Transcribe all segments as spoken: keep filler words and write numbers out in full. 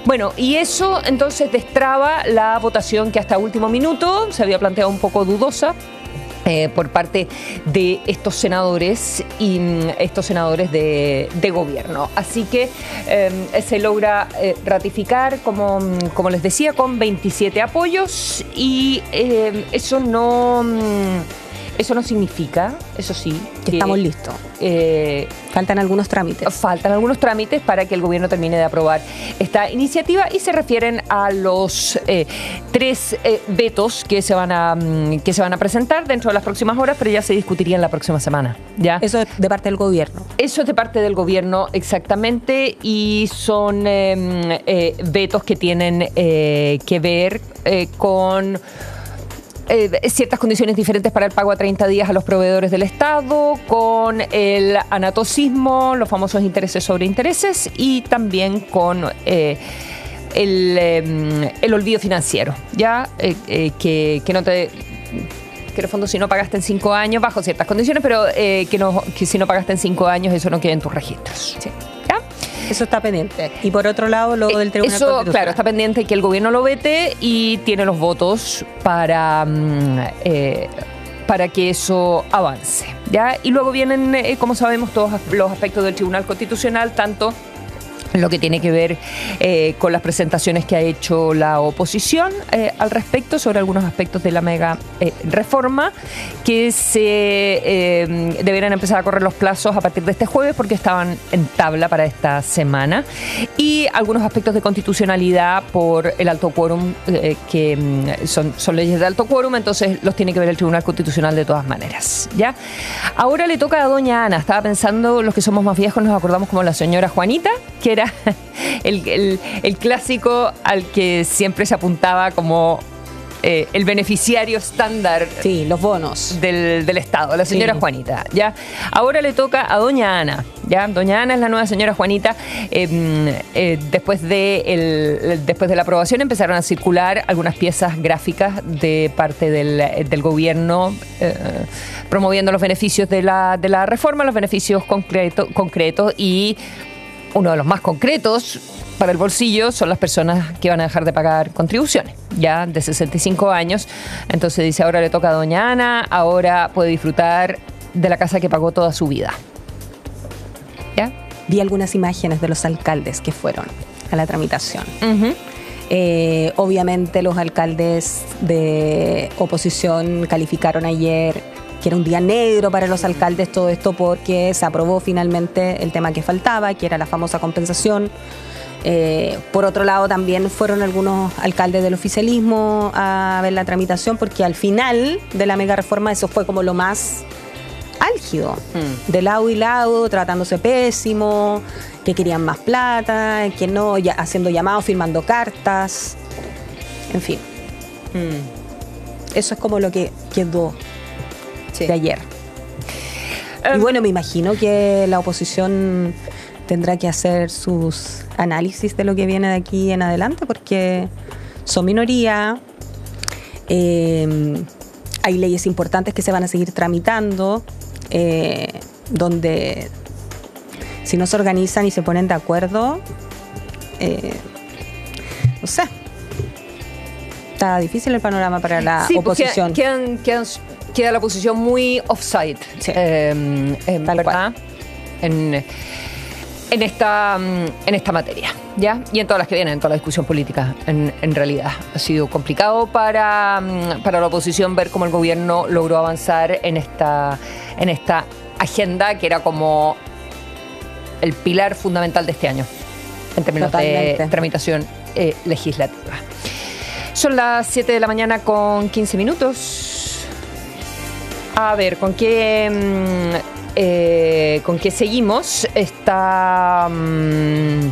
Bueno, y eso entonces destraba la votación que hasta último minuto se había planteado un poco dudosa. Eh, por parte de estos senadores y mm, estos senadores de, de gobierno. Así que eh, se logra eh, ratificar, como, como les decía, con veintisiete apoyos y eh, eso no... Mm, Eso no significa, eso sí, que, que estamos listos. Eh, faltan algunos trámites. Faltan algunos trámites para que el gobierno termine de aprobar esta iniciativa y se refieren a los eh, tres eh, vetos que se van a que se van a presentar dentro de las próximas horas, pero ya se discutirían la próxima semana. ¿Ya? Eso es de parte del gobierno. Eso es de parte del gobierno, exactamente, y son eh, eh, vetos que tienen eh, que ver eh, con Eh, ciertas condiciones diferentes para el pago a treinta días a los proveedores del Estado, con el anatocismo, los famosos intereses sobre intereses y también con eh, el, eh, el olvido financiero, ya eh, eh, que, que no te... que en el fondo si no pagaste en cinco años, bajo ciertas condiciones, pero eh, que, no, que si no pagaste en cinco años eso no queda en tus registros. Sí. Eso está pendiente. Y por otro lado, lo del Tribunal Eso, Constitucional. claro, está pendiente que el gobierno lo vete y tiene los votos para, eh, para que eso avance, ¿ya? Y luego vienen, eh, como sabemos, todos los aspectos del Tribunal Constitucional, tanto lo que tiene que ver eh, con las presentaciones que ha hecho la oposición eh, al respecto sobre algunos aspectos de la mega eh, reforma que se eh, deberán empezar a correr los plazos a partir de este jueves porque estaban en tabla para esta semana, y algunos aspectos de constitucionalidad por el alto quórum eh, que son, son leyes de alto quórum, entonces los tiene que ver el Tribunal Constitucional de todas maneras, ¿ya? Ahora le toca a doña Ana. Estaba pensando, los que somos más viejos nos acordamos como la señora Juanita, que era el, el, el clásico al que siempre se apuntaba como eh, el beneficiario estándar. Sí, los bonos del, del Estado, la señora sí. Juanita, ¿ya? Ahora le toca a doña Ana, ¿ya? Doña Ana es la nueva señora Juanita. Eh, eh, después, de el, después de la aprobación empezaron a circular algunas piezas gráficas de parte del, del gobierno eh, promoviendo los beneficios de la, de la reforma, los beneficios concreto, concretos y uno de los más concretos para el bolsillo son las personas que van a dejar de pagar contribuciones, ya de sesenta y cinco años. Entonces dice, ahora le toca a doña Ana, ahora puede disfrutar de la casa que pagó toda su vida. ¿Ya? Vi algunas imágenes de los alcaldes que fueron a la tramitación. Uh-huh. Eh, obviamente los alcaldes de oposición calificaron ayer que era un día negro para los alcaldes todo esto porque se aprobó finalmente el tema que faltaba, que era la famosa compensación. Eh, por otro lado, también fueron algunos alcaldes del oficialismo a ver la tramitación porque al final de la mega reforma eso fue como lo más álgido. Mm. De lado y lado, tratándose pésimo, que querían más plata, que no, ya, haciendo llamados, firmando cartas, en fin. Mm. Eso es como lo que quedó sí. de ayer. Um, y bueno, me imagino que la oposición tendrá que hacer sus análisis de lo que viene de aquí en adelante, porque son minoría, eh, hay leyes importantes que se van a seguir tramitando, eh, donde si no se organizan y se ponen de acuerdo, eh, no sé, está difícil el panorama para la sí, oposición. Quedan, quedan, queda la oposición muy offside, sí. eh, eh, ¿verdad? En, en, esta, en esta materia, ¿ya? Y en todas las que vienen, en toda la discusión política, en, en realidad. Ha sido complicado para, para la oposición ver cómo el gobierno logró avanzar en esta, en esta agenda que era como el pilar fundamental de este año, en términos Totalmente. de tramitación eh, legislativa. Son las siete de la mañana con quince minutos. A ver, ¿con qué, eh, ¿con qué seguimos? Está... Um,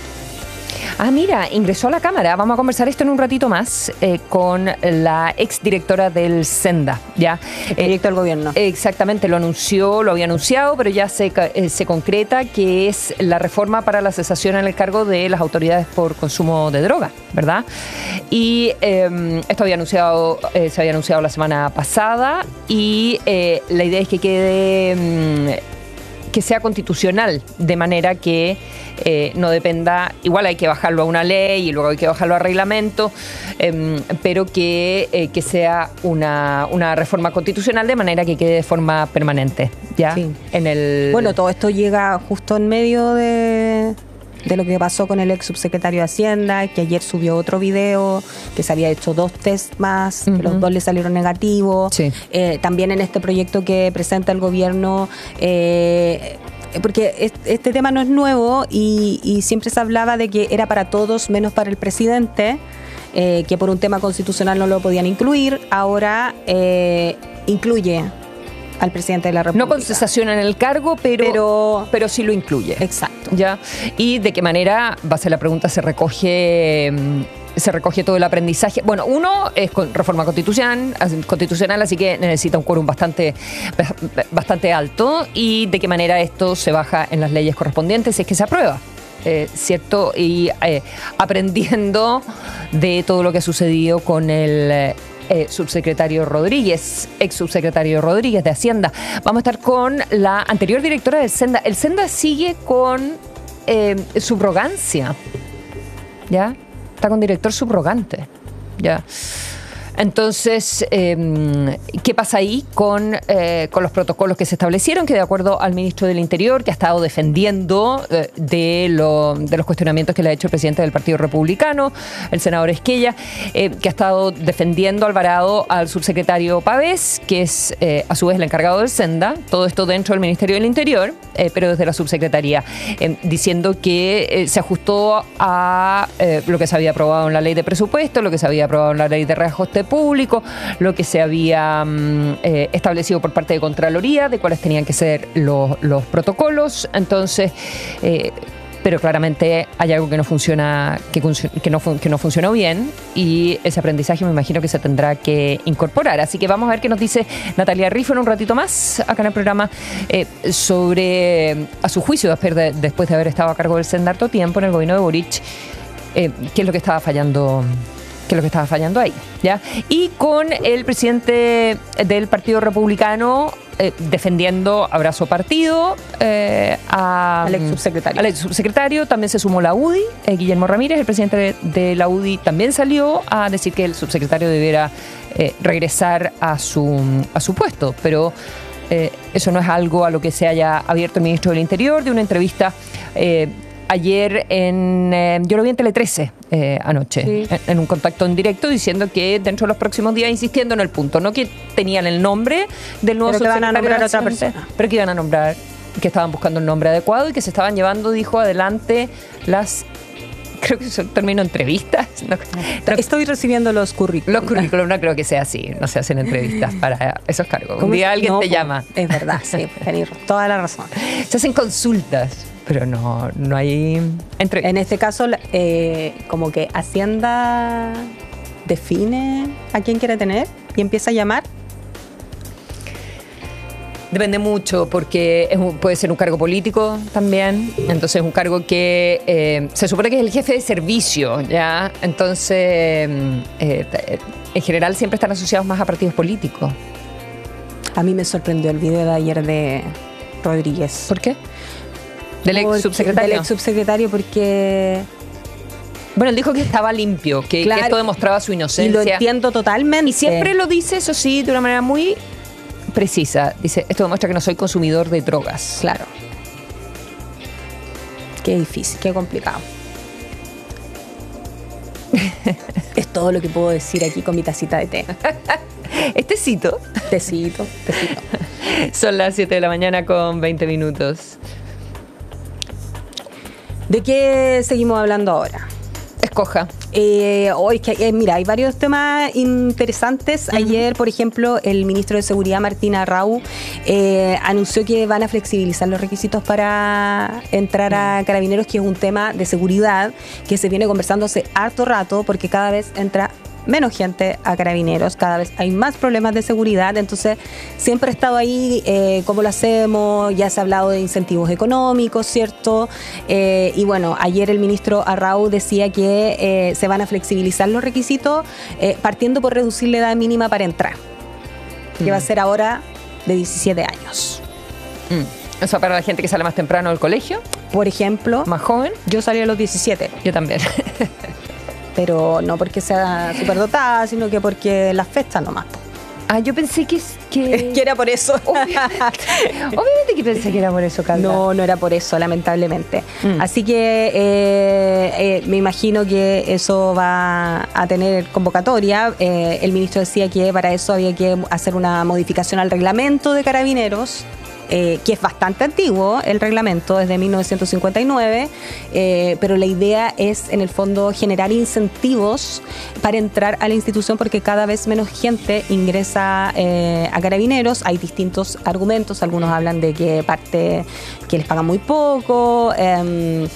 ah, mira, ingresó a la Cámara. Vamos a conversar esto en un ratito más eh, con la exdirectora del Senda, ¿ya? El proyecto eh, del gobierno. Exactamente, lo anunció, lo había anunciado, pero ya se, eh, se concreta que es la reforma para la cesación en el cargo de las autoridades por consumo de droga, ¿verdad? Y eh, esto había anunciado, eh, se había anunciado la semana pasada y eh, la idea es que quede... Mm, que sea constitucional, de manera que eh, no dependa, igual hay que bajarlo a una ley y luego hay que bajarlo a reglamento, eh, pero que, eh, que sea una, una reforma constitucional de manera que quede de forma permanente, ¿ya? Sí. En el... Bueno, todo esto llega justo en medio de... de lo que pasó con el ex subsecretario de Hacienda, que ayer subió otro video, que se había hecho dos test más, uh-huh. que los dos le salieron negativos. Sí. Eh, también en este proyecto que presenta el gobierno, eh, porque este tema no es nuevo y, y siempre se hablaba de que era para todos menos para el presidente, eh, que por un tema constitucional no lo podían incluir. Ahora eh, incluye al presidente de la República. No con cesación en el cargo, pero, pero, pero sí lo incluye. Exacto. ¿Ya? ¿Y de qué manera, va a ser la pregunta, se recoge se recoge todo el aprendizaje? Bueno, uno es con reforma constitucional, constitucional, así que necesita un quórum bastante, bastante alto. Y de qué manera esto se baja en las leyes correspondientes si es que se aprueba. Eh, ¿Cierto? Y eh, aprendiendo de todo lo que ha sucedido con el... Eh, subsecretario Rodríguez, ex subsecretario Rodríguez de Hacienda. Vamos a estar con la anterior directora del Senda. El Senda sigue con eh, subrogancia, ¿ya? Está con director subrogante, ¿ya? Entonces, eh, ¿qué pasa ahí con, eh, con los protocolos que se establecieron? Que de acuerdo al ministro del Interior, que ha estado defendiendo eh, de, lo, de los cuestionamientos que le ha hecho el presidente del Partido Republicano, el senador Esquella, eh, que ha estado defendiendo Alvarado al subsecretario Pavés, que es eh, a su vez el encargado del Senda, todo esto dentro del Ministerio del Interior, eh, pero desde la subsecretaría, eh, diciendo que eh, se ajustó a eh, lo que se había aprobado en la ley de presupuesto, lo que se había aprobado en la ley de reajuste público, lo que se había eh, establecido por parte de Contraloría, de cuáles tenían que ser los, los protocolos. Entonces, eh, pero claramente hay algo que no funciona, que, que, no, que no funcionó bien, y ese aprendizaje me imagino que se tendrá que incorporar. Así que vamos a ver qué nos dice Natalia Riffo en un ratito más, acá en el programa, eh, sobre, a su juicio, después de, después de haber estado a cargo del Senda harto tiempo en el gobierno de Boric, eh, qué es lo que estaba fallando que es lo que estaba fallando ahí, ¿ya? Y con el presidente del Partido Republicano eh, defendiendo abrazo partido eh, a, al ex subsecretario. Al ex subsecretario. También se sumó la U D I, eh, Guillermo Ramírez, el presidente de, de la U D I, también salió a decir que el subsecretario debiera eh, regresar a su, a su puesto, pero eh, eso no es algo a lo que se haya abierto el ministro del Interior. De una entrevista eh, ayer en, eh, yo lo vi en Tele trece eh, anoche, sí. en, en un contacto en directo, diciendo que dentro de los próximos días, insistiendo en el punto, no que tenían el nombre del nuevo pero subsecretario, que van a nombrar a otra persona, pero que iban a nombrar, que estaban buscando el nombre adecuado y que se estaban llevando, dijo, adelante las, creo que eso terminó entrevistas. No, no, Estoy recibiendo los currículums. Los currículums, no creo que sea así, no se hacen entrevistas para esos cargos. Un día alguien no, te llama. Es verdad, sí, tenés toda la razón. Se hacen consultas, pero no, no hay entrevistas. En este caso, eh, como que Hacienda define a quién quiere tener y empieza a llamar. Depende mucho, porque es un, puede ser un cargo político también. Entonces es un cargo que eh, se supone que es el jefe de servicio, ¿ya? Entonces, eh, en general siempre están asociados más a partidos políticos. A mí me sorprendió el video de ayer de Rodríguez. ¿Por qué? Del ex subsecretario. Del ex subsecretario, porque... Bueno, él dijo que estaba limpio, que, claro, que esto demostraba su inocencia. Y lo entiendo totalmente. Y siempre lo dice, eso sí, de una manera muy precisa. Dice, esto demuestra que no soy consumidor de drogas. Claro. Qué difícil, qué complicado. Es todo lo que puedo decir aquí con mi tacita de té. ¿Es tecito? Tecito, tecito. Son las siete de la mañana con veinte minutos. ¿De qué seguimos hablando ahora? Escoja. Eh, hoy que eh, mira, hay varios temas interesantes. Uh-huh. Ayer, por ejemplo, el ministro de Seguridad, Martín Arrau, eh, anunció que van a flexibilizar los requisitos para entrar a Carabineros, que es un tema de seguridad que se viene conversando hace harto rato, porque cada vez entra menos gente a Carabineros, cada vez hay más problemas de seguridad. Entonces siempre ha estado ahí, eh, cómo lo hacemos, ya se ha hablado de incentivos económicos, ¿cierto? Eh, y bueno, ayer el ministro Arrau decía que eh, se van a flexibilizar los requisitos, eh, partiendo por reducir la edad mínima para entrar, mm. que va a ser ahora de diecisiete años. Mm. O sea, para la gente que sale más temprano del colegio. Por ejemplo, más joven. Yo salí a los diecisiete. Yo también. Pero no porque sea superdotada, sino que porque las festas nomás. Ah, yo pensé que... Que, que era por eso. Obviamente, obviamente que pensé que era por eso, Carla. No, no era por eso, lamentablemente. Mm. Así que eh, eh, me imagino que eso va a tener convocatoria. Eh, el ministro decía que para eso había que hacer una modificación al reglamento de Carabineros. Eh, que es bastante antiguo el reglamento, desde mil novecientos cincuenta y nueve, eh, pero la idea es en el fondo generar incentivos para entrar a la institución porque cada vez menos gente ingresa eh, a Carabineros. Hay distintos argumentos, algunos hablan de que parte que les pagan muy poco, eh,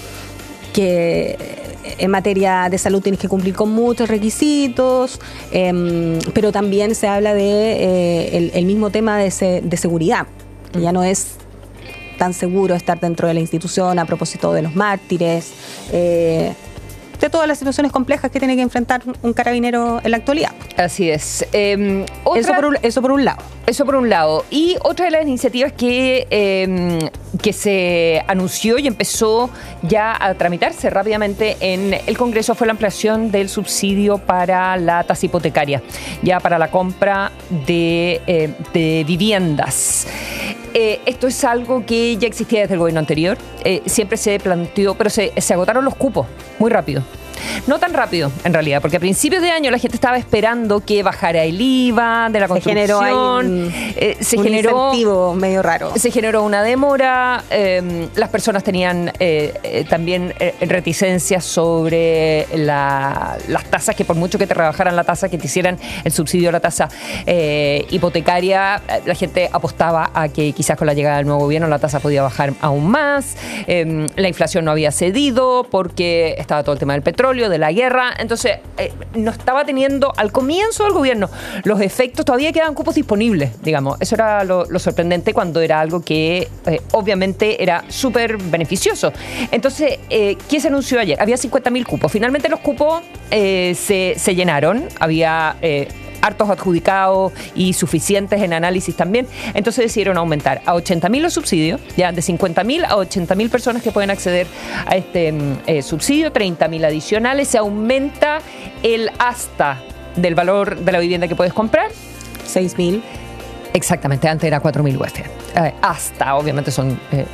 que en materia de salud tienes que cumplir con muchos requisitos, eh, pero también se habla de eh, el, el mismo tema de, se, de seguridad. Que ya no es tan seguro estar dentro de la institución a propósito de los mártires, eh, de todas las situaciones complejas que tiene que enfrentar un carabinero en la actualidad. Así es. Eh, otra, eso, por un, eso por un lado. Eso por un lado. Y otra de las iniciativas que, eh, que se anunció y empezó ya a tramitarse rápidamente en el Congreso fue la ampliación del subsidio para la tasa hipotecaria, ya para la compra de, eh, de viviendas. Eh, esto es algo que ya existía desde el gobierno anterior, eh, siempre se planteó, pero se, se agotaron los cupos muy rápido. No tan rápido, en realidad, porque a principios de año la gente estaba esperando que bajara el I V A de la construcción. Se generó ahí un, eh, se un generó, incentivo medio raro. Se generó una demora, eh, las personas tenían eh, eh, también eh, reticencias sobre la, las tasas, que por mucho que te rebajaran la tasa, que te hicieran el subsidio a la tasa eh, hipotecaria, la gente apostaba a que quizás con la llegada del nuevo gobierno la tasa podía bajar aún más. Eh, la inflación no había cedido porque estaba todo el tema del petróleo, de la guerra, entonces eh, no estaba teniendo al comienzo del gobierno los efectos, todavía quedaban cupos disponibles, digamos, eso era lo, lo sorprendente cuando era algo que eh, obviamente era súper beneficioso. Entonces, eh, ¿qué se anunció ayer? Había cincuenta mil cupos, finalmente los cupos eh, se, se llenaron, había... Eh, hartos adjudicados y suficientes en análisis también, entonces decidieron aumentar a ochenta mil los subsidios, ya de cincuenta mil a ochenta mil personas que pueden acceder a este eh, subsidio, treinta mil adicionales, se aumenta el hasta del valor de la vivienda que puedes comprar. seis mil. Exactamente, antes era cuatro mil U F. Eh, hasta, obviamente son... Eh,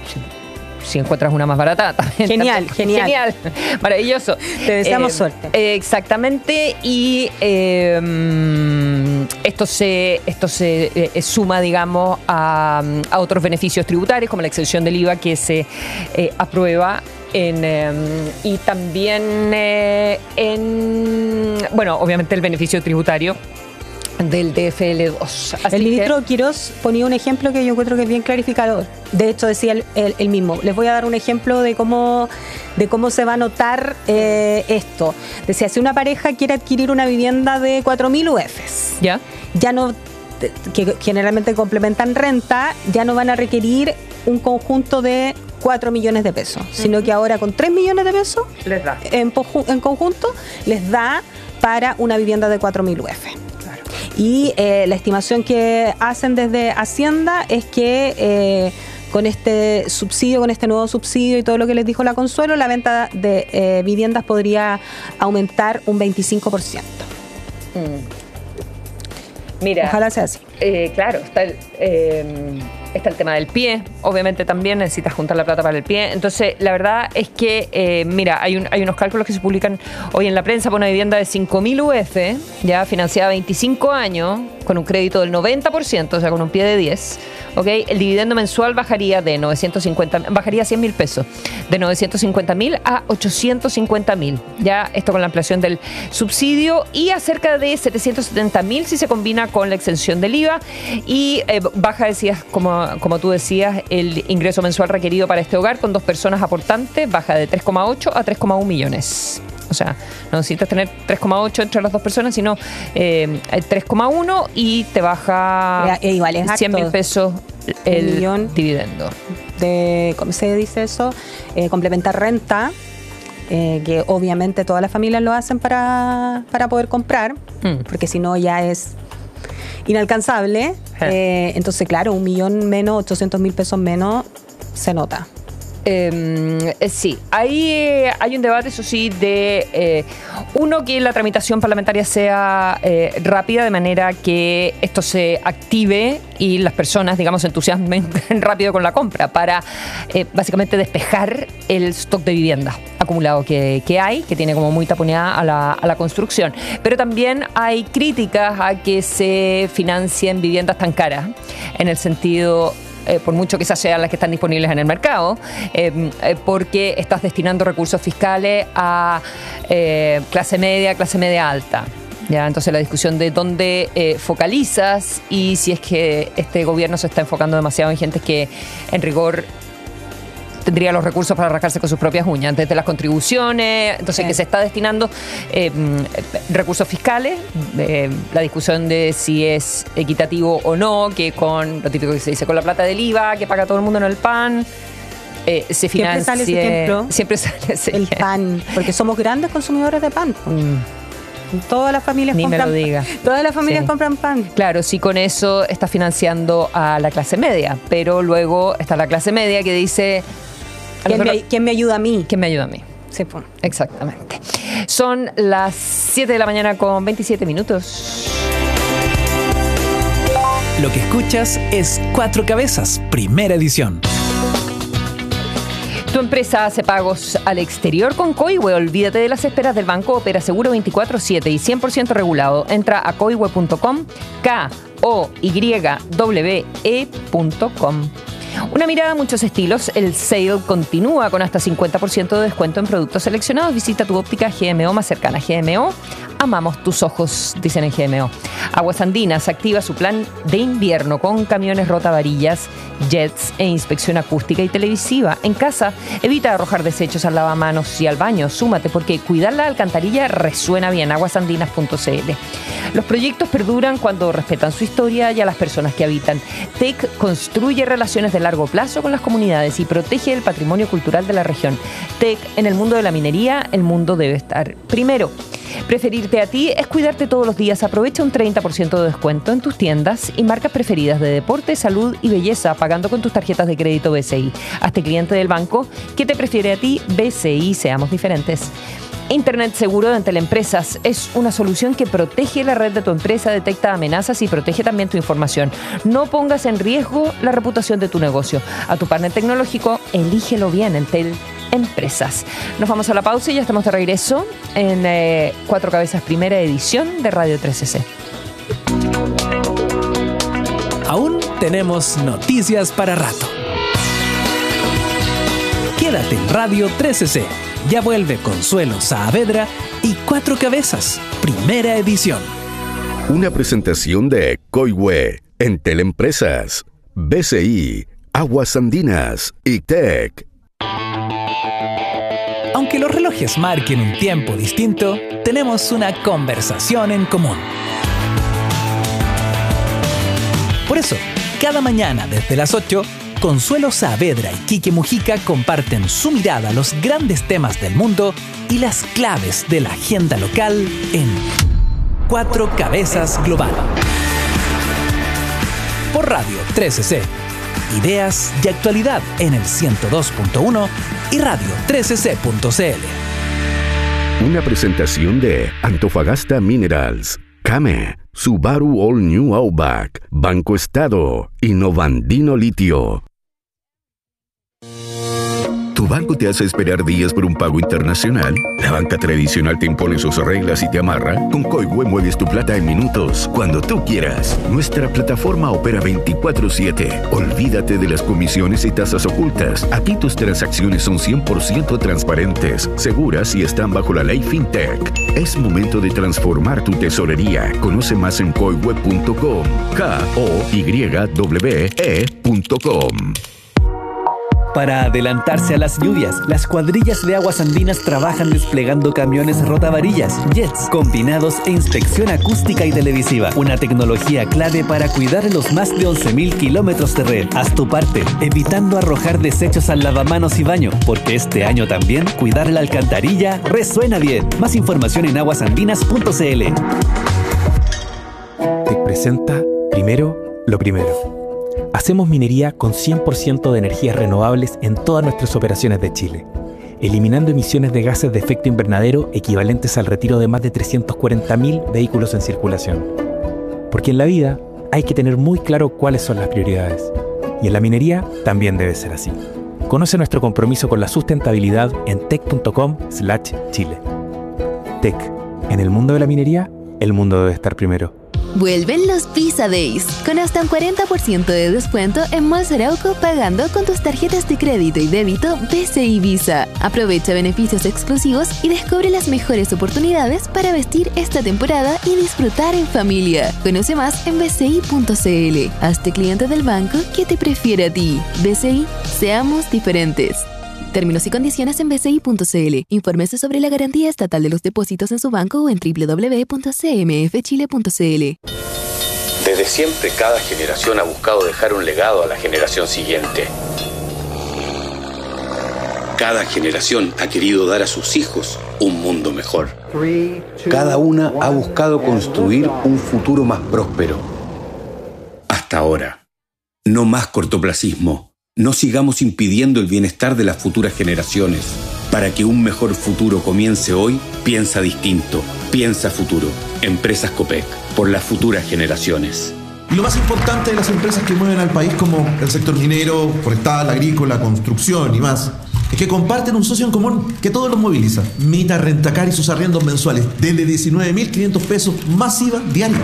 si encuentras una más barata también. Genial, tanto, genial. Genial, maravilloso. Te deseamos eh, suerte. Eh, exactamente, y eh, esto se, esto se eh, suma, digamos, a, a otros beneficios tributarios, como la exención del I V A que se eh, aprueba. En, eh, y también eh, en, bueno, obviamente el beneficio tributario del D F L dos. Así el ministro que... Quirós ponía un ejemplo que yo encuentro que es bien clarificador. De hecho, decía el, el, el mismo. Les voy a dar un ejemplo de cómo, de cómo se va a notar eh, esto. Decía, si una pareja quiere adquirir una vivienda de cuatro mil U Fs, ¿ya? Ya no, que generalmente complementan renta, ya no van a requerir un conjunto de cuatro millones de pesos, uh-huh. sino que ahora con tres millones de pesos les da. En, en conjunto les da para una vivienda de cuatro mil U F. Y eh, la estimación que hacen desde Hacienda es que eh, con este subsidio, con este nuevo subsidio y todo lo que les dijo la Consuelo, la venta de eh, viviendas podría aumentar un veinticinco por ciento. Mm. Mira, ojalá sea así. Eh, claro, está el, eh, está el tema del pie, obviamente también necesitas juntar la plata para el pie. Entonces, la verdad es que, eh, mira, hay, un, hay unos cálculos que se publican hoy en la prensa por una vivienda de cinco mil U F, ya financiada a veinticinco años, con un crédito del noventa por ciento, o sea, con un pie de diez, ¿ok? El dividendo mensual bajaría de novecientos cincuenta, bajaría cien mil pesos, de novecientos cincuenta mil a ochocientos cincuenta mil, ya esto con la ampliación del subsidio, y a cerca de setecientos setenta mil si se combina con la exención del I V A, y eh, baja, decías, como, como tú decías, el ingreso mensual requerido para este hogar con dos personas aportantes, baja de tres coma ocho a tres coma uno millones. O sea, no necesitas tener tres coma ocho entre las dos personas, sino eh, tres coma uno y te baja e igual es cien mil pesos el millón dividendo. De, ¿cómo se dice eso? Eh, complementar renta, eh, que obviamente todas las familias lo hacen para, para poder comprar, mm. porque si no ya es inalcanzable. Eh, entonces, claro, un millón menos, ochocientos mil pesos menos, se nota. Eh, sí, ahí eh, hay un debate, eso sí, de eh, uno, que la tramitación parlamentaria sea eh, rápida, de manera que esto se active y las personas, digamos, se entusiasmen rápido con la compra para eh, básicamente despejar el stock de vivienda acumulado que, que hay, que tiene como muy taponeada a la, a la construcción. Pero también hay críticas a que se financien viviendas tan caras, en el sentido... Eh, por mucho que esas sean las que están disponibles en el mercado, eh, eh, porque estás destinando recursos fiscales a eh, clase media, clase media alta. Ya, entonces la discusión de dónde eh, focalizas y si es que este gobierno se está enfocando demasiado en gente que en rigor tendría los recursos para rascarse con sus propias uñas, desde las contribuciones, entonces sí. que se está destinando eh, recursos fiscales, eh, la discusión de si es equitativo o no, que con lo típico que se dice, con la plata del I V A que paga todo el mundo en el pan, eh, se financie. Siempre sale ese ejemplo, siempre sale ese el pan, porque somos grandes consumidores de pan. Mm. Todas las familias Ni compran me lo diga. Todas las familias sí. compran pan. Claro, sí, con eso está financiando a la clase media, pero luego está la clase media que dice... ¿Quién me, ¿Quién me ayuda a mí? ¿Quién me ayuda a mí? Sí, pues. Exactamente. Son las siete de la mañana con veintisiete minutos. Lo que escuchas es Cuatro Cabezas, primera edición. Tu empresa hace pagos al exterior con Coihue. Olvídate de las esperas del banco. Opera seguro veinticuatro siete y cien por ciento regulado. Entra a coihue punto com, K O Y W E punto com. Una mirada a muchos estilos. El sale continúa con hasta cincuenta por ciento de descuento en productos seleccionados. Visita tu óptica G M O más cercana. G M O, amamos tus ojos, dicen en G M O. Aguas Andinas activa su plan de invierno con camiones rotavarillas, jets e inspección acústica y televisiva. En casa, evita arrojar desechos al lavamanos y al baño. Súmate, porque cuidar la alcantarilla resuena bien. aguas andinas punto c l. Los proyectos perduran cuando respetan su historia y a las personas que habitan. T E C construye relaciones de largo plazo con las comunidades y protege el patrimonio cultural de la región. T E C, en el mundo de la minería, el mundo debe estar primero. Preferirte a ti es cuidarte todos los días. Aprovecha un treinta por ciento de descuento en tus tiendas y marcas preferidas de deporte, salud y belleza, pagando con tus tarjetas de crédito B C I. Hazte cliente del banco que te prefiere a ti. B C I, seamos diferentes. Internet seguro de Entel Empresas es una solución que protege la red de tu empresa, detecta amenazas y protege también tu información. No pongas en riesgo la reputación de tu negocio. A tu partner tecnológico, elígelo bien, Entel Empresas. Nos vamos a la pausa y ya estamos de regreso en eh, Cuatro Cabezas, primera edición de Radio trece ce. Aún tenemos noticias para rato. Quédate en Radio trece ce. Ya vuelve Consuelo Saavedra y Cuatro Cabezas, primera edición. Una presentación de Coihue, Entel Empresas, B C I, Aguas Andinas y T E C. Aunque los relojes marquen un tiempo distinto, tenemos una conversación en común. Por eso, cada mañana desde las ocho, Consuelo Saavedra y Quique Mujica comparten su mirada a los grandes temas del mundo y las claves de la agenda local en Cuatro Cabezas Global. Por Radio trece ce. Ideas y actualidad en el ciento dos punto uno y radio trece ce punto c l. Una presentación de Antofagasta Minerals, Came, Subaru All New Outback, Banco Estado y Novandino Litio. ¿Tu banco te hace esperar días por un pago internacional? ¿La banca tradicional te impone sus reglas y te amarra? Con Coihue mueves tu plata en minutos, cuando tú quieras. Nuestra plataforma opera veinticuatro siete. Olvídate de las comisiones y tasas ocultas. Aquí tus transacciones son cien por ciento transparentes, seguras y están bajo la ley FinTech. Es momento de transformar tu tesorería. Conoce más en coihue punto com. K O Y W E punto com. Para adelantarse a las lluvias, las cuadrillas de Aguas Andinas trabajan desplegando camiones rotavarillas, jets, combinados e inspección acústica y televisiva. Una tecnología clave para cuidar los más de once mil kilómetros de red. Haz tu parte, evitando arrojar desechos al lavamanos y baño, porque este año también cuidar la alcantarilla resuena bien. Más información en aguas andinas punto c l. Te presenta primero lo primero. Hacemos minería con cien por ciento de energías renovables en todas nuestras operaciones de Chile, eliminando emisiones de gases de efecto invernadero equivalentes al retiro de más de trescientos cuarenta mil vehículos en circulación. Porque en la vida hay que tener muy claro cuáles son las prioridades. Y en la minería también debe ser así. Conoce nuestro compromiso con la sustentabilidad en tec punto com slash chile. Tec. En el mundo de la minería, el mundo debe estar primero. Vuelven los Visa Days, con hasta un cuarenta por ciento de descuento en Malls Arauco pagando con tus tarjetas de crédito y débito B C I Visa. Aprovecha beneficios exclusivos y descubre las mejores oportunidades para vestir esta temporada y disfrutar en familia. Conoce más en b c i punto c l. Hazte cliente del banco que te prefiere a ti. B C I, seamos diferentes. Términos y condiciones en b c i punto c l. Infórmese sobre la garantía estatal de los depósitos en su banco o en doble u doble u doble u punto c m f chile punto c l. Desde siempre, cada generación ha buscado dejar un legado a la generación siguiente. Cada generación ha querido dar a sus hijos un mundo mejor. Cada una ha buscado construir un futuro más próspero. Hasta ahora. No más cortoplacismo. No sigamos impidiendo el bienestar de las futuras generaciones. Para que un mejor futuro comience hoy, piensa distinto. Piensa futuro. Empresas Copec. Por las futuras generaciones. Y lo más importante de las empresas que mueven al país, como el sector minero, forestal, agrícola, construcción y más, es que comparten un socio en común que todos los moviliza. Mita Rentacar y sus arriendos mensuales desde diecinueve mil quinientos pesos masiva diaria.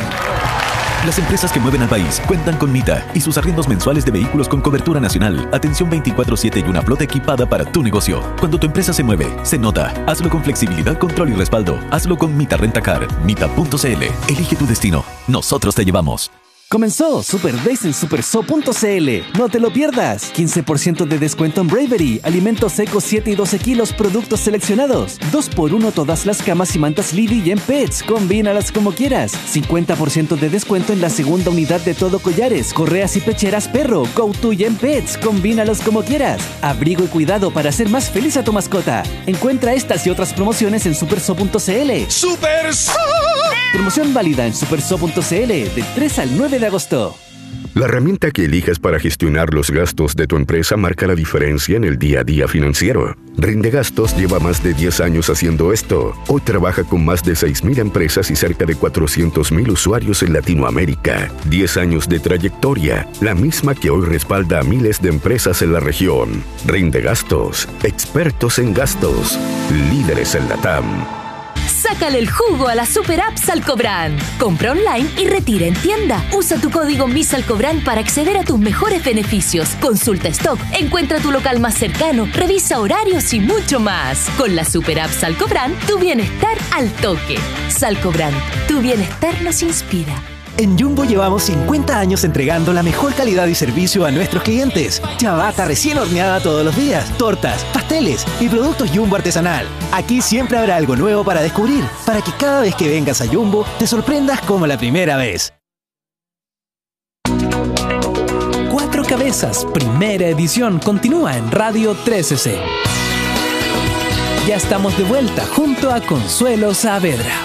Las empresas que mueven al país cuentan con Mita y sus arriendos mensuales de vehículos con cobertura nacional, atención veinticuatro siete y una flota equipada para tu negocio. Cuando tu empresa se mueve, se nota. Hazlo con flexibilidad, control y respaldo. Hazlo con Mita Rentacar. Mita punto c l. Elige tu destino. Nosotros te llevamos. Comenzó Super Days en superso punto c l. No te lo pierdas. quince por ciento de descuento en Bravery, alimentos secos siete y doce kilos, productos seleccionados. dos por uno todas las camas y mantas Lidl y en Pets. Combínalas como quieras. cincuenta por ciento de descuento en la segunda unidad de todo collares, correas y pecheras perro. Go to y en Pets. Combínalos como quieras. Abrigo y cuidado para hacer más feliz a tu mascota. Encuentra estas y otras promociones en superso punto c l. ¡Superso! Promoción válida en superso punto c l del tres al nueve de agosto. La herramienta que elijas para gestionar los gastos de tu empresa marca la diferencia en el día a día financiero. Rindegastos lleva más de diez años haciendo esto. Hoy trabaja con más de seis mil empresas y cerca de cuatrocientos mil usuarios en Latinoamérica. diez años de trayectoria, la misma que hoy respalda a miles de empresas en la región. Rindegastos, expertos en gastos, líderes en Latam. Sácale el jugo a la super app Salcobrand. Compra online y retira en tienda. Usa tu código MISALCOBRAND para acceder a tus mejores beneficios. Consulta stock, encuentra tu local más cercano, revisa horarios y mucho más. Con la super app Salcobrand, tu bienestar al toque. Salcobrand, tu bienestar nos inspira. En Jumbo llevamos cincuenta años entregando la mejor calidad y servicio a nuestros clientes. Ciabatta recién horneada todos los días, tortas, pasteles y productos Jumbo artesanal. Aquí siempre habrá algo nuevo para descubrir, para que cada vez que vengas a Jumbo te sorprendas como la primera vez. Cuatro Cabezas, primera edición, continúa en Radio trece C. Ya estamos de vuelta junto a Consuelo Saavedra.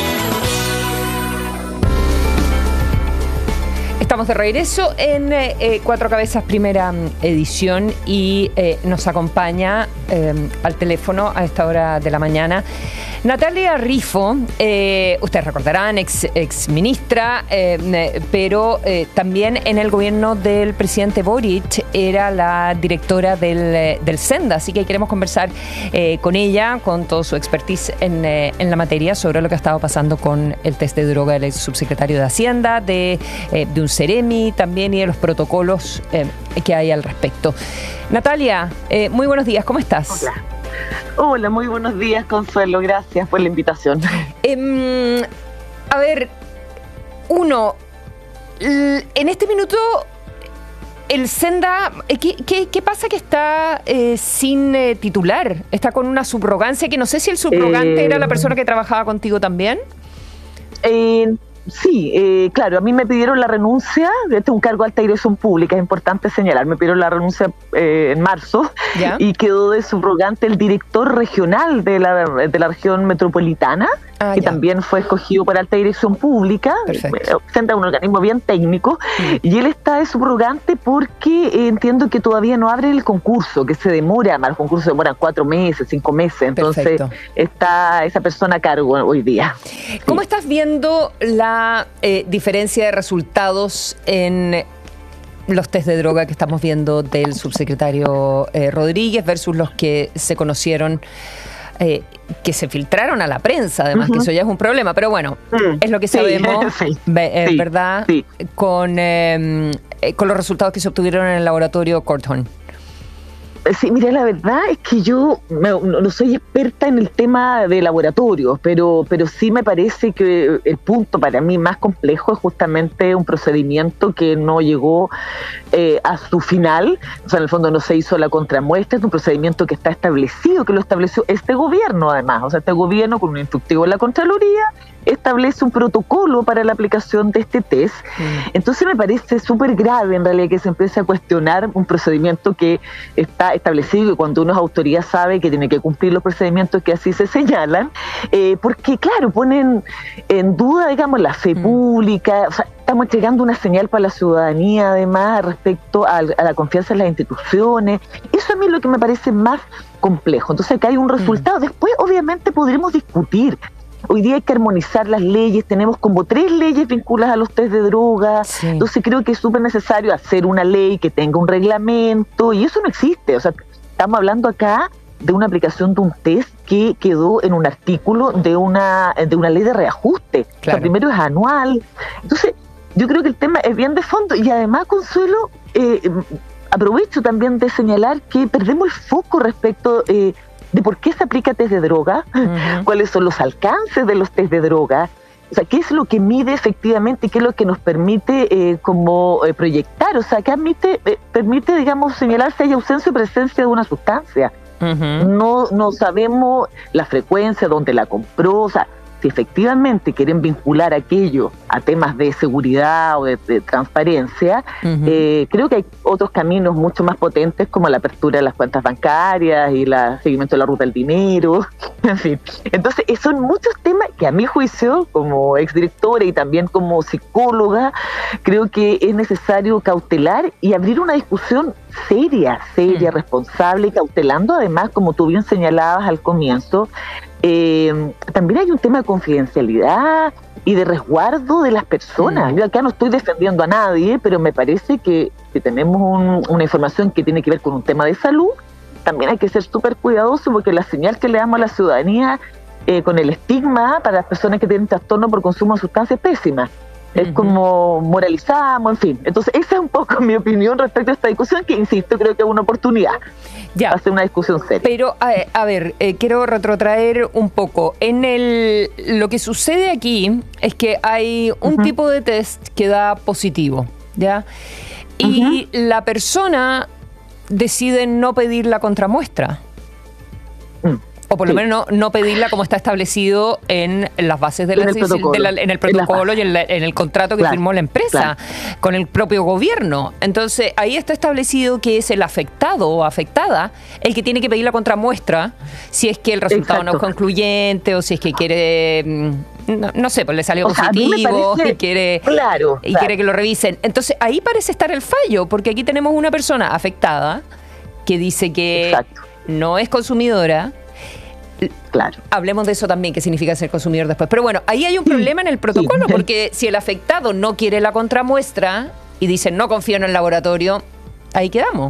Estamos de regreso en eh, Cuatro Cabezas, primera edición, y eh, nos acompaña eh, al teléfono a esta hora de la mañana Natalia Rifo. Eh, ustedes recordarán, ex, ex ministra, eh, pero eh, también en el gobierno del presidente Boric era la directora del, del Senda, así que queremos conversar eh, con ella, con todo su expertise en, eh, en la materia, sobre lo que ha estado pasando con el test de droga del ex subsecretario de Hacienda, de, eh, de un Ceremi también, y de los protocolos eh, que hay al respecto. Natalia, eh, muy buenos días, ¿cómo estás? Hola. Hola, muy buenos días, Consuelo, gracias por la invitación. Eh, a ver, uno, en este minuto el Senda, ¿qué, qué, qué pasa que está eh, sin eh, titular? Está con una subrogancia que no sé si el subrogante eh, era la persona que trabajaba contigo también. Eh, sí, eh, claro, a mí me pidieron la renuncia, este es un cargo de alta dirección pública, es importante señalar, me pidieron la renuncia eh, en marzo. ¿Ya? Y quedó de subrogante el director regional de la, de la región metropolitana, ah, que ya. también fue escogido por alta dirección pública, presenta un organismo bien técnico, mm. y él está de subrogante porque eh, entiendo que todavía no abre el concurso, que se demora, más los concursos demoran cuatro meses, cinco meses, entonces Perfecto. está esa persona a cargo hoy día. ¿Cómo sí. estás viendo la eh, diferencia de resultados en los test de droga que estamos viendo del subsecretario eh, Rodríguez versus los que se conocieron, eh, que se filtraron a la prensa, además, uh-huh. que eso ya es un problema, pero bueno, mm. es lo que sabemos, sí, sí, eh, sí, ¿verdad? Sí. Con, eh, con los resultados que se obtuvieron en el laboratorio Cordhorn. Sí, mira, la verdad es que yo no, no soy experta en el tema de laboratorios, pero, pero sí me parece que el punto para mí más complejo es justamente un procedimiento que no llegó eh, a su final, o sea, en el fondo no se hizo la contramuestra, es un procedimiento que está establecido, que lo estableció este gobierno además, o sea, este gobierno con un instructivo de la Contraloría establece un protocolo para la aplicación de este test. Mm. Entonces me parece súper grave en realidad que se empiece a cuestionar un procedimiento que está establecido y cuando uno es autoridad sabe que tiene que cumplir los procedimientos que así se señalan, eh, porque claro, ponen en duda, digamos, la fe mm. pública, o sea, estamos entregando una señal para la ciudadanía además respecto a, a la confianza en las instituciones. Eso a mí es lo que me parece más complejo. Entonces acá hay un resultado. Mm. Después obviamente podremos discutir. Hoy día hay que armonizar las leyes, tenemos como tres leyes vinculadas a los test de droga, sí. entonces creo que es súper necesario hacer una ley que tenga un reglamento, y eso no existe, o sea, estamos hablando acá de una aplicación de un test que quedó en un artículo de una, de una ley de reajuste, claro. o sea, primero es anual, entonces yo creo que el tema es bien de fondo, y además, Consuelo, eh, aprovecho también de señalar que perdemos el foco respecto eh, de por qué se aplica test de droga, uh-huh. cuáles son los alcances de los test de droga, o sea, qué es lo que mide efectivamente, qué es lo que nos permite eh, como eh, proyectar, o sea, qué admite, eh, permite, digamos, señalar si hay ausencia o presencia de una sustancia. Uh-huh. No, no sabemos la frecuencia, dónde la compró, o sea, si efectivamente quieren vincular aquello a temas de seguridad o de, de transparencia, uh-huh. eh, creo que hay otros caminos mucho más potentes como la apertura de las cuentas bancarias y el seguimiento de la ruta del dinero, en fin. Entonces, son muchos temas que a mi juicio, como exdirectora y también como psicóloga, creo que es necesario cautelar y abrir una discusión seria, seria, uh-huh. responsable, cautelando además, como tú bien señalabas al comienzo, Eh, también hay un tema de confidencialidad y de resguardo de las personas. Mm. Yo acá no estoy defendiendo a nadie, pero me parece que si tenemos un, una información que tiene que ver con un tema de salud, también hay que ser súper cuidadosos porque la señal que le damos a la ciudadanía eh, con el estigma para las personas que tienen trastorno por consumo de sustancias es pésima. Es como moralizamos, en fin. Entonces, esa es un poco mi opinión respecto a esta discusión, que, insisto, creo que es una oportunidad ya. para hacer una discusión seria. Pero, a, a ver, eh, quiero retrotraer un poco. En el lo que sucede aquí es que hay un uh-huh. tipo de test que da positivo, ¿ya? Y uh-huh. la persona decide no pedir la contramuestra. Mm. O por lo sí. menos no, no pedirla como está establecido en las bases de la, en, el protocolo, de la, en el protocolo en y en, la, en el contrato que claro, firmó la empresa claro. con el propio gobierno. Entonces, ahí está establecido que es el afectado o afectada el que tiene que pedir la contramuestra si es que el resultado Exacto. no es concluyente o si es que quiere... No, no sé, pues le salió o positivo parece, y, quiere, claro, y claro. quiere que lo revisen. Entonces, ahí parece estar el fallo, porque aquí tenemos una persona afectada que dice que Exacto. no es consumidora. Claro. Hablemos de eso también, qué significa ser consumidor después. Pero bueno, ahí hay un problema en el protocolo, sí. porque si el afectado no quiere la contramuestra y dice no confío en el laboratorio, ahí quedamos.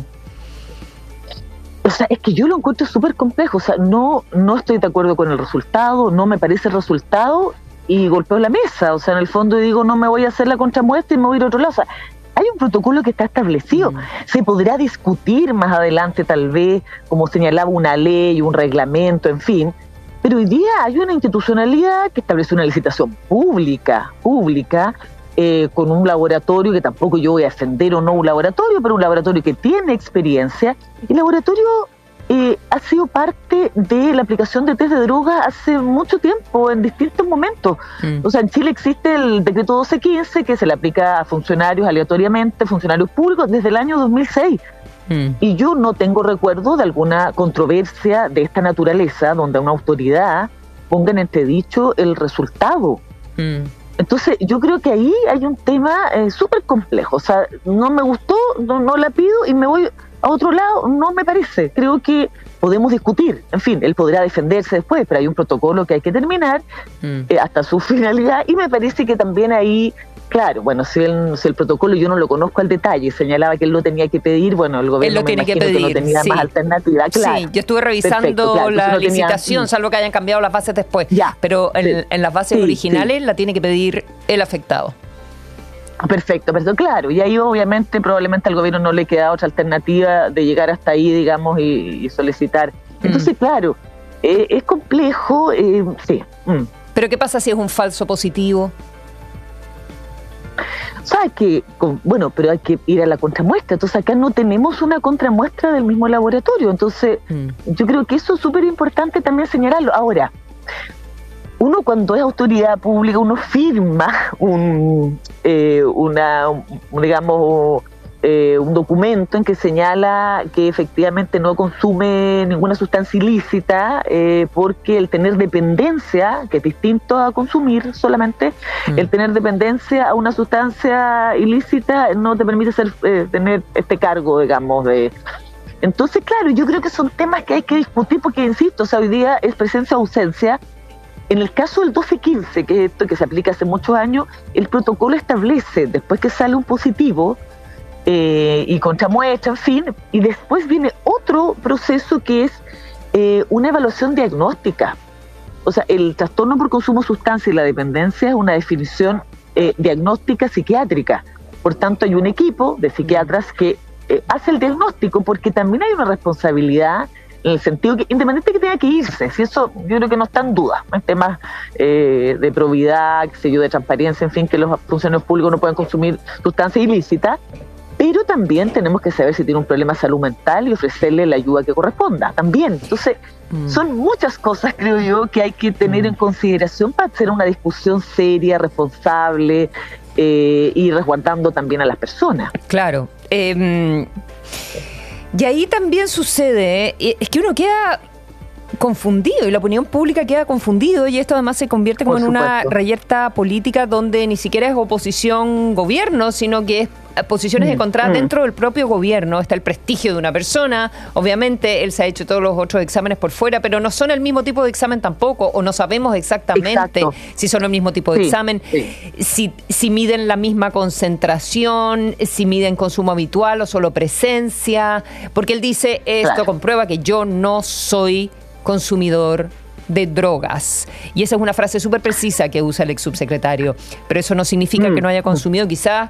O sea, es que yo lo encuentro súper complejo. O sea, no, no estoy de acuerdo con el resultado, no me parece el resultado y golpeo la mesa. O sea, en el fondo digo, no me voy a hacer la contramuestra y me voy a ir a otro lado. O sea, hay un protocolo que está establecido. Mm. Se podrá discutir más adelante, tal vez, como señalaba, una ley, un reglamento, en fin. Pero hoy día hay una institucionalidad que establece una licitación pública, pública, eh, con un laboratorio que tampoco yo voy a defender o no un laboratorio, pero un laboratorio que tiene experiencia. El laboratorio eh, ha sido parte de la aplicación de test de droga hace mucho tiempo, en distintos momentos. Mm. O sea, en Chile existe el decreto doce quince que se le aplica a funcionarios aleatoriamente, funcionarios públicos, desde el año dos mil seis. Mm. Y yo no tengo recuerdo de alguna controversia de esta naturaleza donde una autoridad ponga en entredicho el resultado. Mm. Entonces, yo creo que ahí hay un tema eh, súper complejo. O sea, no me gustó, no, no la pido y me voy a otro lado, no me parece. Creo que podemos discutir. En fin, él podrá defenderse después, pero hay un protocolo que hay que terminar mm. eh, hasta su finalidad. Y me parece que también ahí, claro, bueno, si el, si el protocolo yo no lo conozco al detalle, señalaba que él lo tenía que pedir, bueno, el gobierno él lo me tiene que, imagino pedir, que no tenía sí. más alternativa. Claro. Sí, yo estuve revisando Perfecto, claro, la no tenía, licitación, salvo que hayan cambiado las bases después. Ya, pero en, sí, en las bases sí, originales sí. la tiene que pedir el afectado. Perfecto, pero claro, y ahí obviamente probablemente al gobierno no le queda otra alternativa de llegar hasta ahí, digamos, y, y solicitar. Entonces, mm. claro, eh, es complejo, eh, sí. Mm. Pero ¿qué pasa si es un falso positivo? ¿Sabes qué? Bueno, pero hay que ir a la contramuestra. Entonces acá no tenemos una contramuestra del mismo laboratorio. Entonces mm. yo creo que eso es súper importante también señalarlo. Ahora, uno cuando es autoridad pública, uno firma un, eh, una, un, digamos, eh, un documento en que señala que efectivamente no consume ninguna sustancia ilícita, eh, porque el tener dependencia, que es distinto a consumir solamente, mm. el tener dependencia a una sustancia ilícita no te permite ser, eh, tener este cargo, digamos, de... Entonces, claro, yo creo que son temas que hay que discutir porque, insisto, o sea, hoy día es presencia-ausencia. En el caso del doce quince, que es esto que se aplica hace muchos años, el protocolo establece, después que sale un positivo eh, y contramuestra, en fin, y después viene otro proceso que es eh, una evaluación diagnóstica. O sea, el trastorno por consumo de sustancia y la dependencia es una definición eh, diagnóstica psiquiátrica. Por tanto, hay un equipo de psiquiatras que eh, hace el diagnóstico, porque también hay una responsabilidad en el sentido que, independiente que tenga que irse, si eso yo creo que no está en duda, en temas eh, de probidad, qué sé yo, de transparencia, en fin, que los funcionarios públicos no pueden consumir sustancias ilícitas, pero también tenemos que saber si tiene un problema de salud mental y ofrecerle la ayuda que corresponda, también. Entonces, mm. son muchas cosas, creo yo, que hay que tener mm. en consideración para hacer una discusión seria, responsable, eh, y resguardando también a las personas. Claro. Eh, Y ahí también sucede, eh, es que uno queda confundido y la opinión pública queda confundido y esto además se convierte como en una reyerta política donde ni siquiera es oposición-gobierno, sino que es posiciones mm, encontradas mm. dentro del propio gobierno. Está el prestigio de una persona, obviamente él se ha hecho todos los otros exámenes por fuera, pero no son el mismo tipo de examen tampoco, o no sabemos exactamente Exacto. si son el mismo tipo de sí, examen, sí. Si, si miden la misma concentración, si miden consumo habitual o solo presencia, porque él dice, esto claro. comprueba que yo no soy consumidor de drogas. Y esa es una frase súper precisa que usa el ex subsecretario, pero eso no significa mm. que no haya consumido, quizá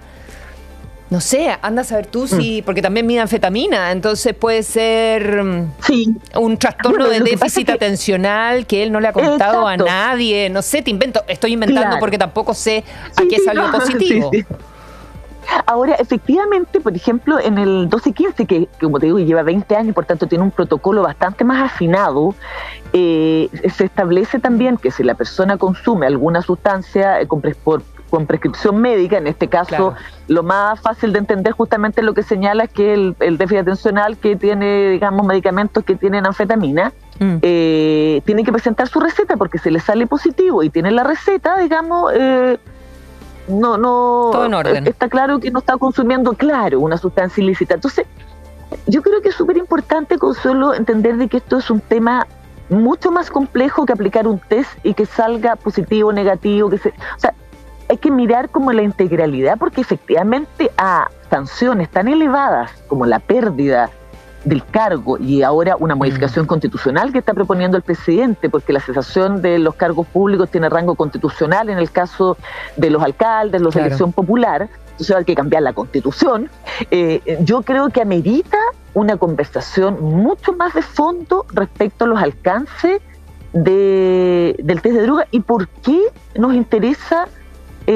no sé, anda a saber tú si, porque también mide anfetamina, entonces puede ser sí. un trastorno bueno, de déficit que atencional que él no le ha contado Exacto. a nadie, no sé, te invento, estoy inventando claro. porque tampoco sé a sí, qué salió no, positivo. Sí, sí. Ahora, efectivamente, por ejemplo, en el doce quince, que, que como te digo, lleva veinte años, por tanto tiene un protocolo bastante más afinado, eh, se establece también que si la persona consume alguna sustancia eh, con, por, con prescripción médica, en este caso, claro. lo más fácil de entender justamente lo que señala es que el, el déficit atencional que tiene, digamos, medicamentos que tienen anfetamina, mm. eh, tiene que presentar su receta, porque si le sale positivo y tiene la receta, digamos... Eh, no, no, todo en orden. Está claro que no está consumiendo, claro, una sustancia ilícita. Entonces, yo creo que es súper importante, Consuelo, entender de que esto es un tema mucho más complejo que aplicar un test y que salga positivo o negativo. Que se, o sea, hay que mirar como la integralidad, porque efectivamente a sanciones tan elevadas como la pérdida del cargo y ahora una modificación mm. constitucional que está proponiendo el presidente, porque la cesación de los cargos públicos tiene rango constitucional en el caso de los alcaldes, los claro. de elección popular, entonces hay que cambiar la constitución. Eh, yo creo que amerita una conversación mucho más de fondo respecto a los alcances de, del test de droga y por qué nos interesa eh,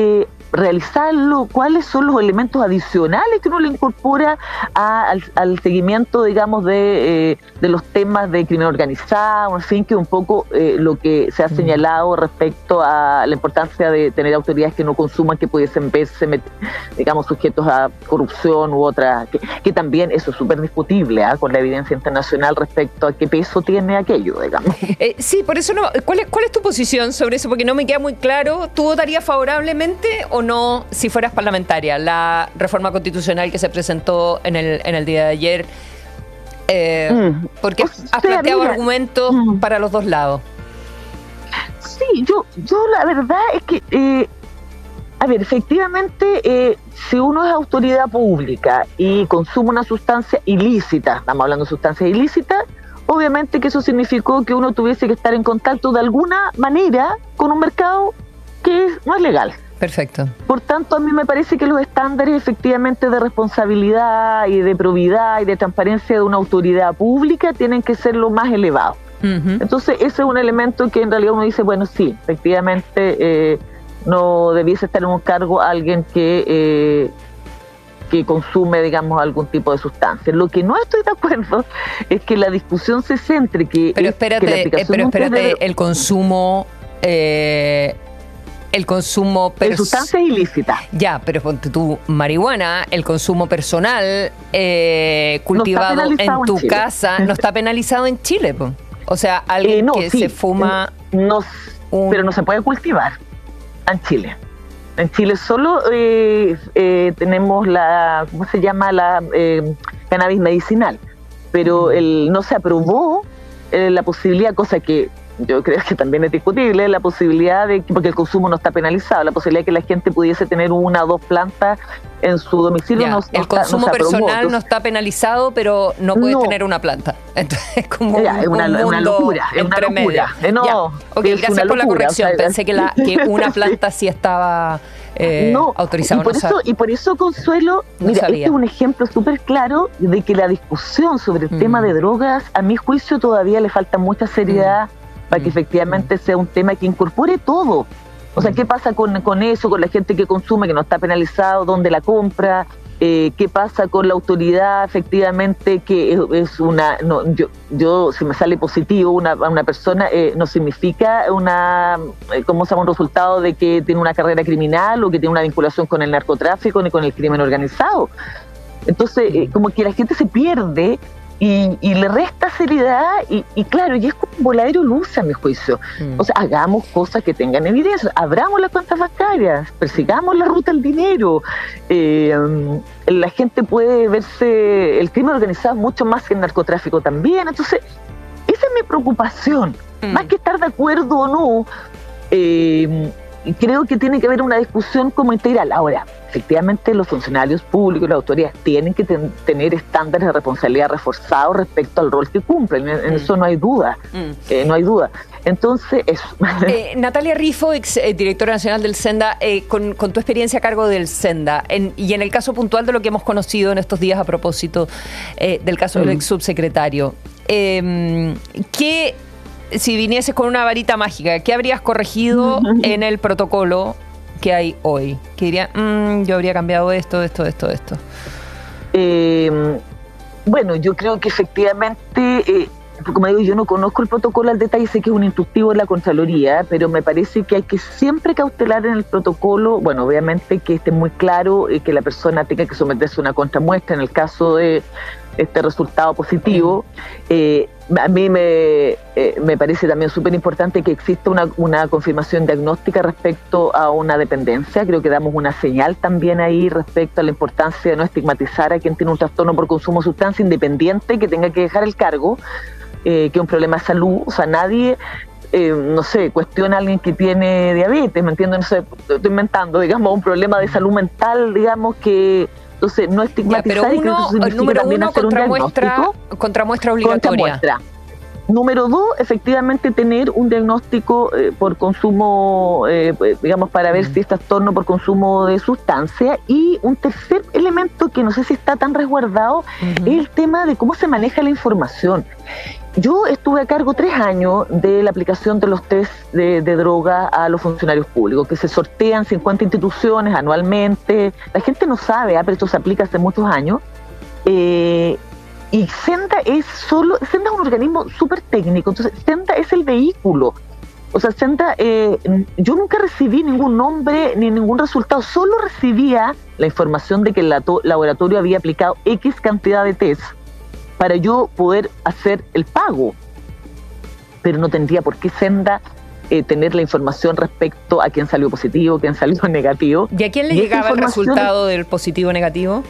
realizarlo, cuáles son los elementos adicionales que uno le incorpora a, al, al seguimiento, digamos, de, eh, de los temas de crimen organizado, en fin, que un poco eh, lo que se ha señalado respecto a la importancia de tener autoridades que no consuman, que pudiesen verse, digamos, sujetos a corrupción u otra, que, que también eso es súper discutible, ¿eh? Con la evidencia internacional respecto a qué peso tiene aquello, digamos. Eh, sí, por eso no. ¿Cuál es, ¿Cuál es tu posición sobre eso? Porque no me queda muy claro. ¿Tú votarías favorablemente o no si fueras parlamentaria la reforma constitucional que se presentó en el, en el día de ayer? Eh, mm. Porque has sea, planteado mira, argumentos mm. para los dos lados. Sí, yo, yo la verdad es que, eh, a ver, efectivamente, eh, si uno es autoridad pública y consume una sustancia ilícita, estamos hablando de sustancias ilícitas, obviamente que eso significó que uno tuviese que estar en contacto de alguna manera con un mercado que es, no es legal. Perfecto. Por tanto, a mí me parece que los estándares efectivamente de responsabilidad y de probidad y de transparencia de una autoridad pública tienen que ser lo más elevados. Uh-huh. Entonces, ese es un elemento que en realidad uno dice, bueno, sí, efectivamente eh, no debiese estar en un cargo alguien que... Eh, que consume, digamos, algún tipo de sustancia. Lo que no estoy de acuerdo es que la discusión se centre que... Pero espérate, que eh, pero espérate, de... el consumo... Eh, el consumo... Pers- de sustancias ilícitas. Ya, pero ponte tú, marihuana, el consumo personal eh, cultivado no en tu en casa, no está penalizado en Chile, po. O sea, alguien eh, no, que sí, se fuma... No, un... Pero no se puede cultivar en Chile. En Chile solo eh, eh, tenemos la, ¿cómo se llama? La eh, cannabis medicinal, pero el, no se aprobó eh, la posibilidad, cosa que yo creo que también es discutible, la posibilidad de, porque el consumo no está penalizado, la posibilidad de que la gente pudiese tener una o dos plantas en su domicilio. Ya, no, el no consumo está, no personal Entonces, no está penalizado, pero no puedes no. tener una planta. Entonces es como ya, un, es una, un mundo una locura, es una locura. Eh, no, ya. Okay, gracias por locura, la corrección. O sea, pensé que, la, que una planta sí, sí estaba eh, no, autorizada. Y por, no eso, y por eso, Consuelo, no mira, sabía. este es un ejemplo súper claro de que la discusión sobre el mm. tema de drogas, a mi juicio, todavía le falta mucha seriedad mm. para que efectivamente sea un tema que incorpore todo. O sea, ¿qué pasa con, con eso, con la gente que consume, que no está penalizado, dónde la compra? Eh, ¿Qué pasa con la autoridad, efectivamente, que es, es una... No, yo, yo, si me sale positivo una, una persona, eh, no significa una, eh, ¿cómo se llama? Un resultado de que tiene una carrera criminal o que tiene una vinculación con el narcotráfico ni con el crimen organizado. Entonces, eh, como que la gente se pierde y, y le resta seriedad y, y claro, y es como un voladero luz a mi juicio. Mm. O sea, hagamos cosas que tengan evidencia, abramos las cuentas bancarias, persigamos la ruta del dinero. Eh, la gente puede verse, el crimen organizado mucho más que el narcotráfico también. Entonces, esa es mi preocupación. Mm. Más que estar de acuerdo o no, eh, creo que tiene que haber una discusión como integral. Ahora, efectivamente los funcionarios públicos, las autoridades tienen que ten, tener estándares de responsabilidad reforzados respecto al rol que cumplen, en, en mm. eso no hay duda, mm. eh, no hay duda. Entonces, eso. Eh, Natalia Rifo, ex eh, directora nacional del Senda, eh, con, con tu experiencia a cargo del Senda, en, y en el caso puntual de lo que hemos conocido en estos días a propósito eh, del caso mm. del ex subsecretario, eh, ¿qué... Si vinieses con una varita mágica, ¿qué habrías corregido en el protocolo que hay hoy? Que diría, mmm, yo habría cambiado esto, esto, esto, esto. Eh, bueno, yo creo que efectivamente, eh, como digo, yo no conozco el protocolo al detalle, sé que es un instructivo de la Contraloría, pero me parece que hay que siempre cautelar en el protocolo, bueno, obviamente que esté muy claro eh, que la persona tenga que someterse a una contramuestra en el caso de este resultado positivo. Eh, a mí me, eh, me parece también súper importante que exista una, una confirmación diagnóstica respecto a una dependencia. Creo que damos una señal también ahí respecto a la importancia de no estigmatizar a quien tiene un trastorno por consumo de sustancia independiente que tenga que dejar el cargo, eh, que es un problema de salud. O sea, nadie... Eh, no sé, cuestiona a alguien que tiene diabetes, ¿me entiendes? No sé, estoy inventando, digamos, un problema de salud mental, digamos, que entonces no estigmatizar. Ya, pero uno, y que eso número uno, contramuestra, un contramuestra obligatoria. Contramuestra. Número dos, efectivamente tener un diagnóstico eh, por consumo, eh, digamos, para ver mm. si es trastorno por consumo de sustancia. Y un tercer elemento que no sé si está tan resguardado uh-huh. es el tema de cómo se maneja la información. Yo estuve a cargo tres años de la aplicación de los test de, de droga a los funcionarios públicos, que se sortean cincuenta instituciones anualmente. La gente no sabe, ¿eh? Pero esto se aplica hace muchos años. Eh, y Senda es solo, Senda es un organismo súper técnico, entonces Senda es el vehículo. O sea, Senda, eh, yo nunca recibí ningún nombre ni ningún resultado, solo recibía la información de que el laboratorio había aplicado X cantidad de test para yo poder hacer el pago, pero no tendría por qué Senda eh, tener la información respecto a quién salió positivo, quién salió negativo. ¿Y a quién le y llegaba el resultado del positivo o negativo?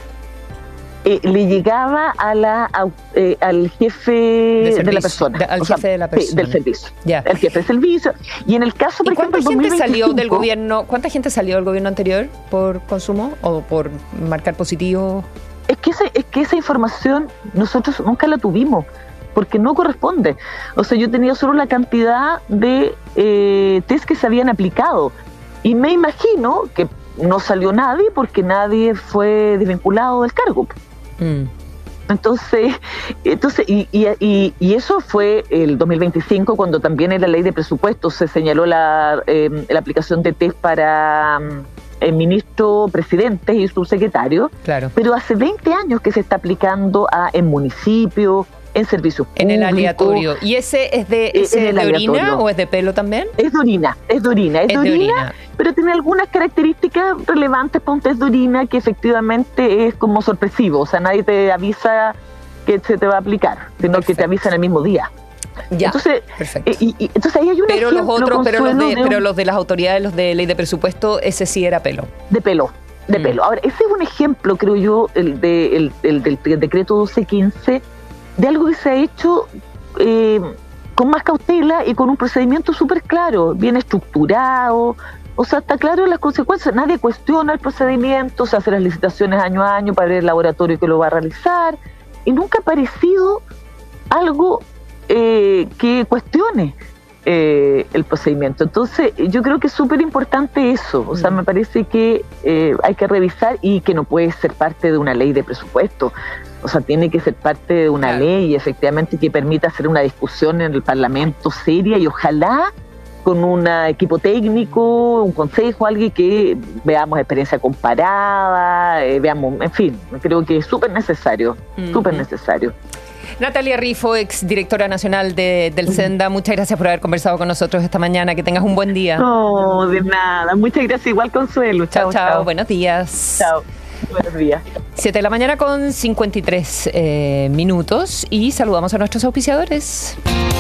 Eh, le llegaba a la, a, eh, al jefe de, de la persona. De, al o jefe sea, de la persona. Sí, del servicio. Ya. El jefe de servicio. Y en el caso, por ¿Y cuánta ejemplo, gente dos mil veinticinco, salió del gobierno? ¿Cuánta gente salió del gobierno anterior por consumo o por marcar positivo? Es que, esa, es que esa información nosotros nunca la tuvimos, porque no corresponde. O sea, yo tenía solo la cantidad de eh, test que se habían aplicado. Y me imagino que no salió nadie porque nadie fue desvinculado del cargo. Mm. Entonces, entonces y, y, y eso fue el dos mil veinticinco, cuando también en la ley de presupuestos se señaló la, eh, la aplicación de test para el ministro, presidentes y subsecretarios. Claro. Pero hace veinte años que se está aplicando a, en municipios, en servicios públicos. En el aleatorio. ¿Y ese es de, ese de orina o es de pelo también? Es de orina, es de orina, es, es de, orina, de orina, pero tiene algunas características relevantes para un test de orina que efectivamente es como sorpresivo, o sea, nadie te avisa que se te va a aplicar, sino Perfecto. que te avisan el mismo día. Ya, entonces, perfecto. Y, y, entonces ahí hay un pero ejemplo, los otros, pero los, de, de un, pero los de las autoridades, los de ley de presupuesto, ese sí era pelo. De pelo, de mm. pelo. Ahora, ese es un ejemplo, creo yo, el, de, el, el, del, del decreto doce quince, de algo que se ha hecho eh, con más cautela y con un procedimiento súper claro, bien estructurado. O sea, está claro las consecuencias, nadie cuestiona el procedimiento, se hacen las licitaciones año a año para ver el laboratorio que lo va a realizar, y nunca ha aparecido algo eh, que cuestione eh, el procedimiento. Entonces, yo creo que es súper importante eso, o sea, me parece que eh, hay que revisar y que no puede ser parte de una ley de presupuesto. O sea, tiene que ser parte de una claro. ley, efectivamente, que permita hacer una discusión en el Parlamento seria y ojalá con un equipo técnico, un consejo, alguien que veamos experiencia comparada, eh, veamos, en fin, creo que es súper necesario, uh-huh. súper necesario. Natalia Rifo, ex directora nacional de, del Senda, muchas gracias por haber conversado con nosotros esta mañana. Que tengas un buen día. No, de nada. Muchas gracias. Igual, Consuelo. Chao, chao. chao. Buenos días. Chao. Buenos días. siete de la mañana con cincuenta y tres eh, minutos y saludamos a nuestros auspiciadores.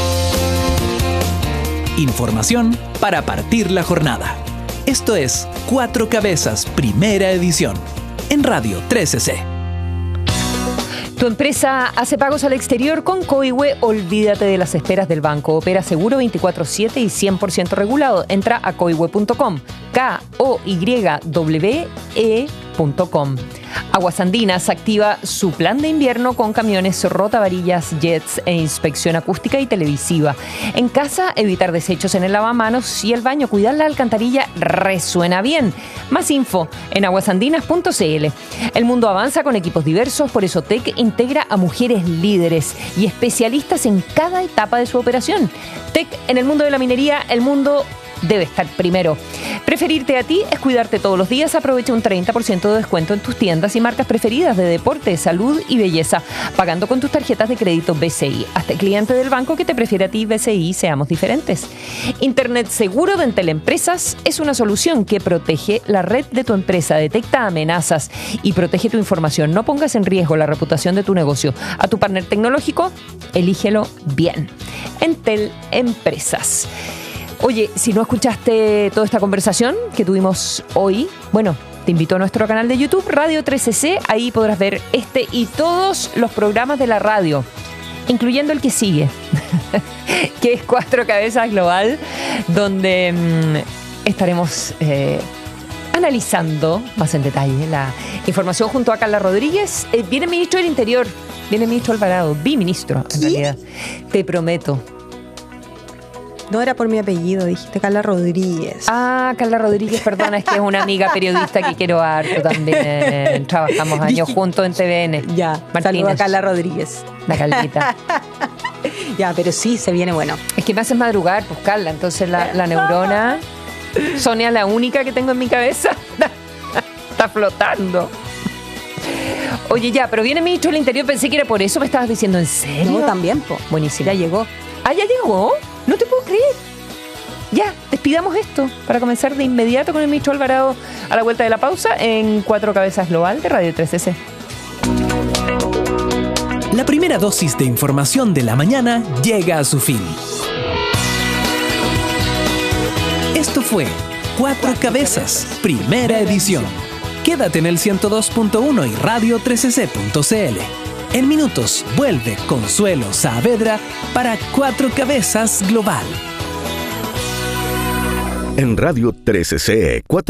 Información para partir la jornada. Esto es Cuatro Cabezas, primera edición, en Radio trece C. Tu empresa hace pagos al exterior con Coihue. Olvídate de las esperas del banco. Opera seguro veinticuatro siete y cien por ciento regulado. Entra a coihue punto com. K O Y W E punto com. Aguas Andinas activa su plan de invierno con camiones, rotavarillas, jets e inspección acústica y televisiva. En casa, evitar desechos en el lavamanos y el baño. Cuidar la alcantarilla resuena bien. Más info en aguasandinas punto c l. El mundo avanza con equipos diversos, por eso T E C integra a mujeres líderes y especialistas en cada etapa de su operación. T E C en el mundo de la minería, el mundo debe estar primero. Preferirte a ti es cuidarte todos los días. Aprovecha un treinta por ciento de descuento en tus tiendas y marcas preferidas de deporte, salud y belleza, pagando con tus tarjetas de crédito B C I. Hazte cliente del banco que te prefiere a ti. B C I, seamos diferentes. Internet seguro de Entel Empresas es una solución que protege la red de tu empresa, detecta amenazas y protege tu información. No pongas en riesgo la reputación de tu negocio. A tu partner tecnológico, elígelo bien. Entel Empresas. Oye, si no escuchaste toda esta conversación que tuvimos hoy, bueno, te invito a nuestro canal de YouTube, Radio trece C. Ahí podrás ver este y todos los programas de la radio, incluyendo el que sigue, que es Cuatro Cabezas Global, donde mmm, estaremos eh, analizando más en detalle la información junto a Carla Rodríguez. Eh, viene el ministro del Interior, viene el ministro Alvarado, biministro en realidad. Te prometo. No era por mi apellido, dijiste Carla Rodríguez. Ah, Carla Rodríguez, perdona, es que es una amiga periodista que quiero harto también. Trabajamos años Dije, juntos en T V N. Ya, saludo a Carla Rodríguez. La Carlita. Ya, pero sí, se viene bueno. Es que me haces madrugar, pues Carla, entonces la, la neurona... Sonia es la única que tengo en mi cabeza. Está flotando. Oye, ya, pero viene el ministro del Interior, pensé que era por eso, me estabas diciendo, ¿en serio? No, también, po. Buenísimo. Ya llegó. Ah, ¿ya llegó? No te puedo creer. Ya, despidamos esto para comenzar de inmediato con el ministro Alvarado a la vuelta de la pausa en Cuatro Cabezas Global de Radio tres C C. La primera dosis de información de la mañana llega a su fin. Esto fue Cuatro Cabezas, primera edición. Quédate en el ciento dos punto uno y radio tres c c punto c l. En minutos vuelve Consuelo Saavedra para Cuatro Cabezas Global. En Radio trece C, cuatro